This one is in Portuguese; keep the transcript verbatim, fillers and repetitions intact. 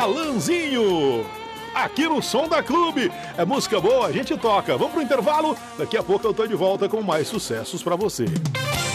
Alanzinho. Aqui no Som da Clube. É música boa, a gente toca. Vamos pro intervalo. Daqui a pouco eu tô de volta com mais sucessos pra você.